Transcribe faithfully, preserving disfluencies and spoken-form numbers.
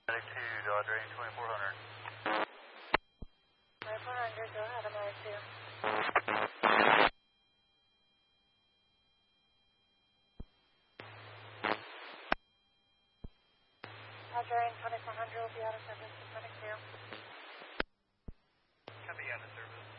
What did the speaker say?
two, Dodge range twenty-four hundred. twenty-four hundred, go ahead, I'm ready two. Dodge range twenty-four hundred will be out of service in minute two. Copy, out of service.